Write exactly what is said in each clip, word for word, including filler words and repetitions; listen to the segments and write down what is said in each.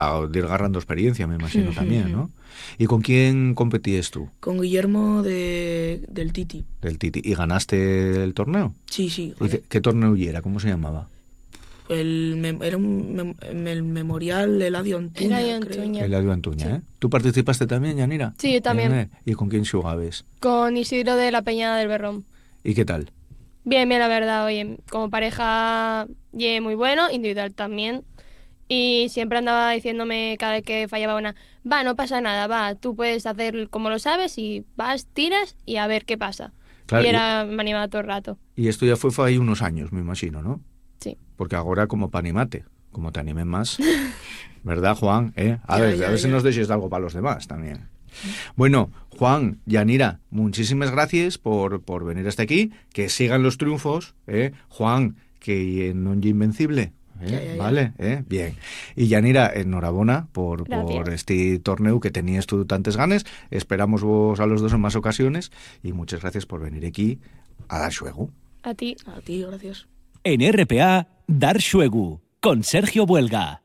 a ir agarrando experiencia, me imagino también, ¿no? ¿Y con quién competías tú? Con Guillermo de, del Titi. Del Titi. ¿Y ganaste el torneo? Sí, sí, ¿Y qué, gané. qué torneo y era? ¿Cómo se llamaba? El, mem- era un mem- el memorial Eladio Antuña, Eladio creo. Antuña. Eladio Antuña, Sí. ¿eh? ¿Tú participaste también, Yanira? Sí, yo también. Eh, ¿Y con quién jugabas? Con Isidro de la Peñada del Berrón. ¿Y qué tal? Bien, bien, la verdad, oye, como pareja, ye muy bueno, individual también. Y siempre andaba diciéndome cada vez que fallaba una, va, no pasa nada, va, tú puedes hacer como lo sabes y vas, tiras y a ver qué pasa. Claro, y y, era, me animaba todo el rato. y esto ya fue, fue ahí unos años, me imagino, ¿no? Sí. Porque ahora como para animarte, como te animen más, ¿verdad, Juan? ¿Eh? A Ya, ver, ya, a ver si ya. nos dejes algo para los demás también. Bueno, Juan, Yanira, muchísimas gracias por, por venir hasta aquí. Que sigan los triunfos, ¿eh? Juan, que no es invencible. ¿Eh? Ya, ya, ya. Vale, ¿eh? Bien. Y Yanira, enhorabona por, por Gracias. este torneo que tenías tú tantas ganas. Esperamos vos a los dos en más ocasiones. Y muchas gracias por venir aquí a dar juego. A ti. A ti, gracias. En R P A, Dar Xuegu, con Sergio Buelga.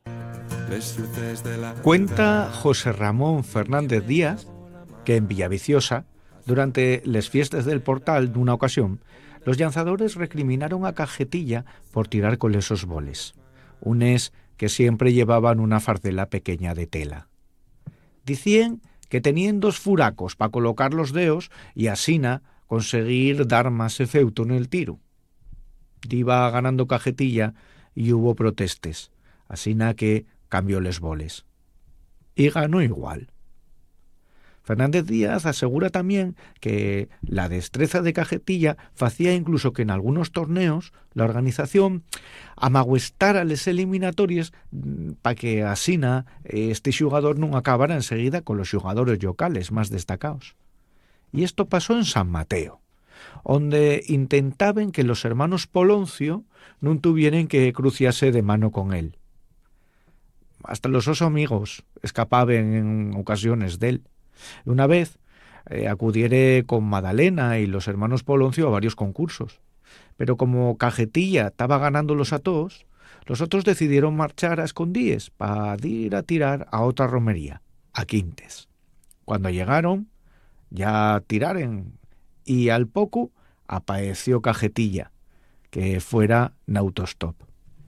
Cuenta José Ramón Fernández Díaz que en Villaviciosa, durante las fiestas del Portal, de una ocasión, los llanzadores recriminaron a Cajetilla por tirar con esos boles, unes que siempre llevaban una fardela pequeña de tela. Dicían que tenían dos furacos para colocar los dedos y asina conseguir dar más efecto en el tiro. Iba ganando Cajetilla y hubo protestes, asina que cambió les boles. Y ganó igual. Fernández Díaz asegura también que la destreza de Cajetilla facía incluso que en algunos torneos la organización amagüestara les eliminatorias para que asina este xugador non acabara enseguida con los xugadores locales más destacados. Y esto pasó en San Mateo, donde intentaban que los hermanos Poloncio non tuvieran que cruciarse de mano con él. Hasta los osos amigos escapaban en ocasiones de él. Una vez eh, acudiere con Madalena y los hermanos Poloncio a varios concursos, pero como Cajetilla estaba ganándolos a todos, los otros decidieron marchar a escondíes para ir a tirar a otra romería, a Quintes. Cuando llegaron, ya tiraren, y al poco apareció Cajetilla, que fuera en autostop.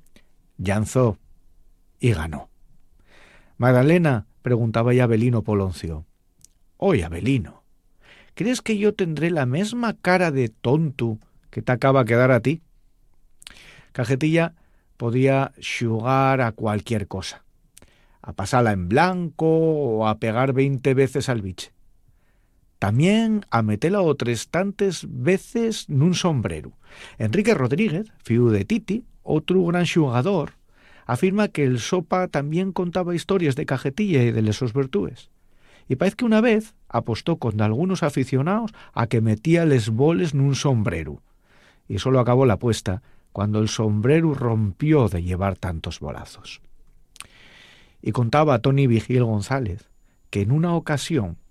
Llanzó y ganó. Magdalena preguntaba a Abelino Poloncio: «Oye, Abelino, ¿crees que yo tendré la misma cara de tonto que te acaba de quedar a ti?» Cajetilla podía xugar a cualquier cosa, a pasarla en blanco o a pegar veinte veces al biche. También a meterla otras tantas veces nun sombrero. Enrique Rodríguez, fiu de Titi, otro gran xugador, afirma que el Sopa también contaba historias de Cajetilla y de lesos virtudes. Y parece que una vez apostó con algunos aficionados a que metía les boles nun sombrero. Y solo acabó la apuesta cuando el sombrero rompió de llevar tantos bolazos. Y contaba Tony Vigil González que en una ocasión